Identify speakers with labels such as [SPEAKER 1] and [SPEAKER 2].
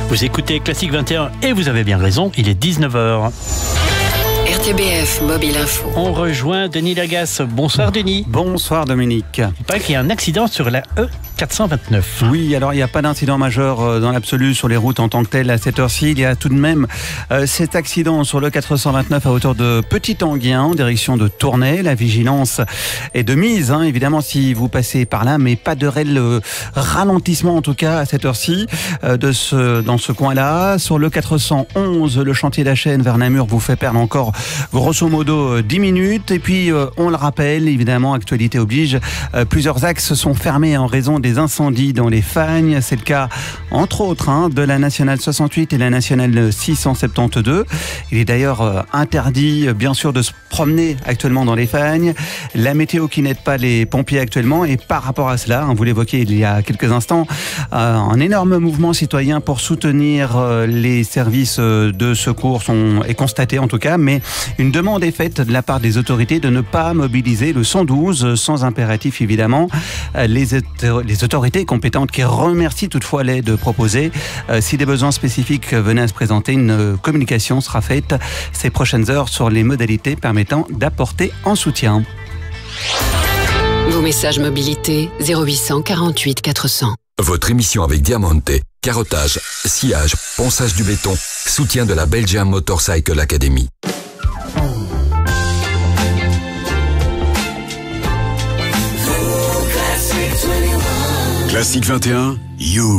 [SPEAKER 1] Vous écoutez Classique 21 et vous avez bien raison, il est 19h.
[SPEAKER 2] RTBF Mobile Info.
[SPEAKER 1] On rejoint Denis Lagasse. Bonsoir Denis.
[SPEAKER 3] Bonsoir Dominique.
[SPEAKER 1] Il paraît qu'il y a un accident sur la E429.
[SPEAKER 3] Oui, alors il n'y a pas d'incident majeur dans l'absolu sur les routes en tant que telles à cette heure-ci. Il y a tout de même cet accident sur le 429 à hauteur de Petit-Anguien en direction de Tournai. La vigilance est de mise, évidemment, si vous passez par là, mais pas de réel ralentissement en tout cas à cette heure-ci dans ce coin-là. Sur le 411, le chantier d'Achène vers Namur vous fait perdre encore grosso modo 10 minutes. Et puis, on le rappelle, évidemment, actualité oblige, plusieurs axes sont fermés en raison des incendies dans les Fagnes. C'est le cas, entre autres, de la Nationale 68 et la Nationale 672. Il est d'ailleurs interdit, bien sûr, de se promener actuellement dans les Fagnes. La météo qui n'aide pas les pompiers actuellement. Et par rapport à cela, vous l'évoquiez il y a quelques instants, un énorme mouvement citoyen pour soutenir les services de secours est constaté en tout cas, mais une demande est faite de la part des autorités de ne pas mobiliser le 112 sans impératif évidemment. Les autorités compétentes qui remercient toutefois l'aide proposée. Si des besoins spécifiques venaient à se présenter, une communication sera faite ces prochaines heures sur les modalités permettant d'apporter en soutien.
[SPEAKER 2] Vos messages mobilité 0800 48 400.
[SPEAKER 4] Votre émission avec Diamante, carottage, sciage, ponçage du béton, soutien de la Belgian Motorcycle Academy. Classique 21, You.